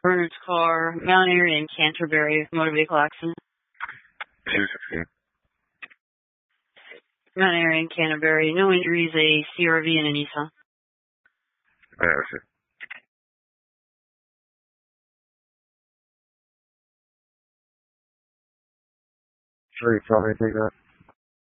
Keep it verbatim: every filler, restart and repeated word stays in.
Bernard's car, Mount Airy and Canterbury, motor vehicle accident. two sixteen. Mount Airy and Canterbury, no injuries, a C R V and a Nissan. Yeah, that's it. Sure, you probably take that.